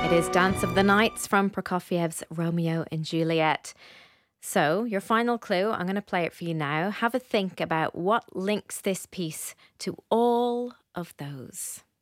It is Dance of the Nights from Prokofiev's Romeo and Juliet. So, your final clue, I'm going to play it for you now. Have a think about what links this piece to all of those.